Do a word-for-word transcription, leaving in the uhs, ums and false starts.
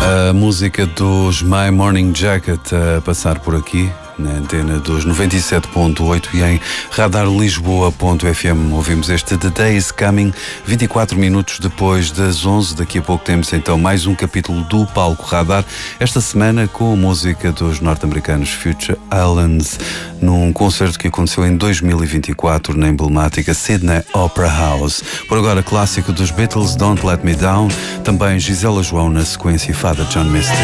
A música dos My Morning Jacket a passar por aqui na antena dos noventa e sete ponto oito e em radar lisboa ponto f m. Ouvimos este The Day Is Coming, vinte e quatro minutos depois das onze. Daqui a pouco temos então mais um capítulo do Palco Radar, esta semana com a música dos norte-americanos Future Islands, num concerto que aconteceu em dois mil e vinte e quatro na emblemática Sydney Opera House. Por agora, clássico dos Beatles, Don't Let Me Down, também Gisela João na sequência e Father John Misty.